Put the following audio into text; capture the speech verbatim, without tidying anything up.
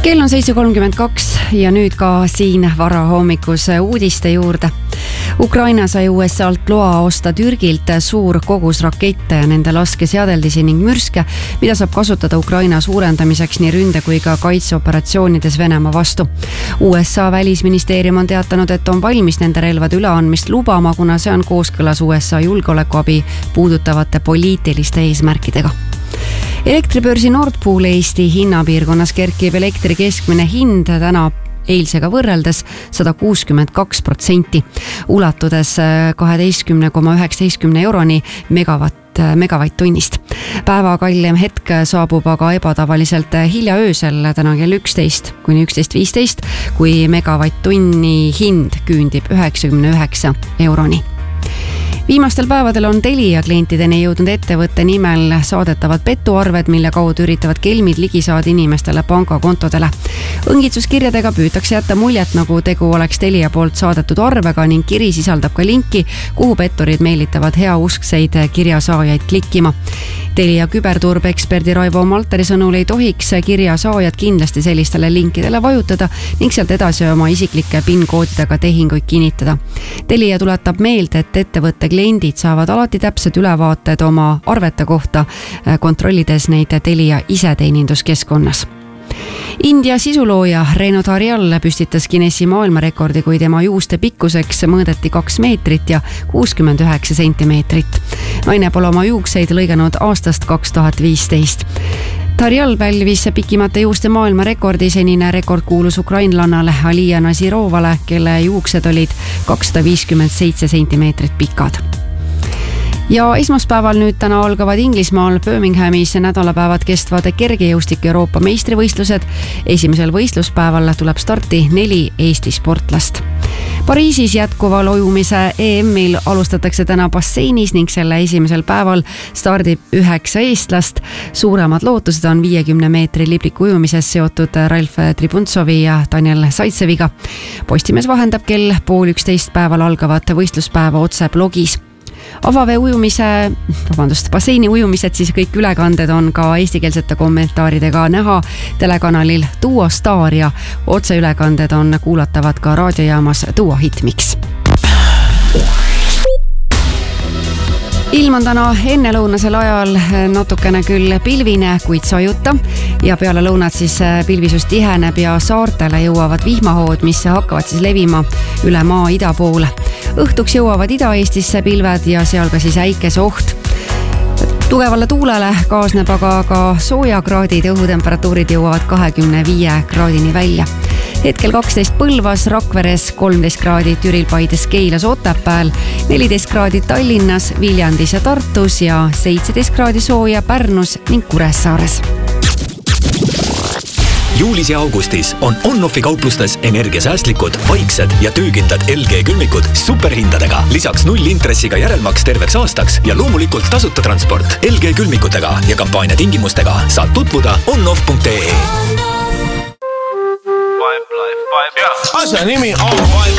Kell on seitse kolmkümmend kaks ja nüüd ka siin varahommikuse uudiste juurde. Ukraina sai U S A-lt loa osta Türgilt suur kogus rakette ja nende laskeseadeldisi ning mürske, mida saab kasutada Ukraina suurendamiseks nii ründe kui ka kaitseoperatsioonides Venemaa vastu. U S A välisministeerium on teatanud, et on valmis nende relvade üleandmist lubama, kuna see on kooskõlas U S A julgeolekuabi puudutavate poliitiliste eesmärkidega. Elektribörsi Nord Pool Eesti hinnapiirkonnas kerkib elektri keskmine hind täna eilsega võrreldes sada kuuskümmend kaks protsenti, ulatudes kaheteistkümne koma üheksateistkümne euroni megavatt, megavatt-tunnist. Päeva kallim hetk saabub aga ebatavaliselt hilja öösel täna kell üksteist kuni üksteist viisteist, kui megavatt-tunni hind küündib üheksakümne üheksa euroni. Viimastel päevadel on Telia klientideni jõudnud ettevõtte nimel saadetavad petuarved, mille kaudu üritavad kelmid ligi saada inimestele pangakontodele. Õngitsuskirjadega püütakse jätta muljet, nagu tegu oleks Telia poolt saadetud arvega ning kiri sisaldab ka linki, kuhu petturid meelitavad heauskseid kirjasaajaid klikkima. Telia küberturbeeksperdi Raivo Malteri sõnul ei tohiks kirjasaajad kindlasti sellistele linkidele vajutada ning sealt edasi oma isiklike PIN-koodidega tehinguid kinnitada. Telia tuletab meelde, et ettevõtte kliendid saavad alati täpsed ülevaated oma arvete kohta, kontrollides neid Telia iseteeninduskeskkonnas. India sisulooja Reno Tarial püstitas Guinessi maailmarekordi, kui tema juuste pikkuseks mõõdeti kaks meetrit ja kuuskümmend üheksa sentimeetrit. Naine pole oma juukseid lõiganud aastast kaks tuhat viisteist. Tarial pälvis pikimate juuste maailmarekordi, senine rekord kuulus ukrainlannale Alija Nazirovale, kelle juuksed olid kakssada viiskümmend seitse sentimeetrit pikad. Ja esmaspäeval nüüd täna algavad Inglismaal Birminghamis nädalapäevad kestvad kergejõustik Euroopa meistrivõistlused. Esimesel võistluspäeval tuleb starti neli Eesti sportlast. Pariisis jätkuval ujumise E M-il alustatakse täna basseinis ning selle esimesel päeval stardib üheksa eestlast. Suuremad lootused on viiekümne meetri libliku ujumises seotud Ralf Tribuntsovi ja Daniel Saitseviga. Postimees vahendab kell pool üksteist päeval algavat võistluspäeva otse blogis. Avavee ujumise, vabandust, basseini ujumised, siis kõik ülekanded on ka eestikeelsete kommentaaridega näha telekanalil Duo Star ja otseülekanded on kuulatavad ka raadiojaamas Duo Hitmix. Ilm on täna ennelõunasel ajal natukene küll pilvine, kuid sajuta ja peale lõunat siis pilvisus tiheneb ja saartele jõuavad vihmahood, mis hakkavad siis levima üle maa ida poole. Õhtuks jõuavad Ida-Eestisse pilved ja seal ka siis äikese oht. Tugevale tuulele kaasneb aga ka soojakraadid ja õhutemperatuurid jõuavad kahekümne viie kraadini välja. Hetkel kaksteist Põlvas, Rakveres, kolmteist kraadi Türil, Paides, Keilas, Otepääl, neliteist kraadi Tallinnas, Viljandis ja Tartus ja seitseteist kraadi sooja Pärnus ning Kuressaares. Juulis ja augustis on On-Offi kauplustes energiasäästlikud, vaiksed ja töökindlad L G külmikud superhindadega. Lisaks null intressiga järelmaks terveks aastaks ja loomulikult tasuta transport. L G külmikutega ja kampaania tingimustega saad tutvuda onoff punkt ee. Asja nimi on